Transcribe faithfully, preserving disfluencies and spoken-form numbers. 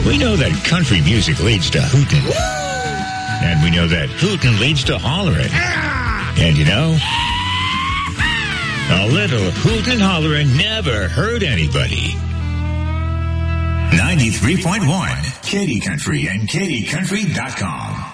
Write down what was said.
We know that country music leads to hootin'. And we know that hootin' leads to hollering. And you know, a little hootin' hollering never hurt anybody. ninety-three point one, Katy Country and Katy Country dot com.